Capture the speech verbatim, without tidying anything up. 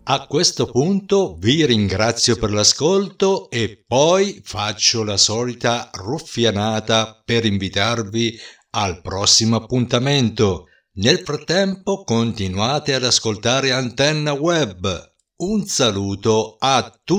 A questo punto vi ringrazio per l'ascolto e poi faccio la solita ruffianata per invitarvi al prossimo appuntamento. Nel frattempo continuate ad ascoltare Antenna Web. Un saluto a tutti.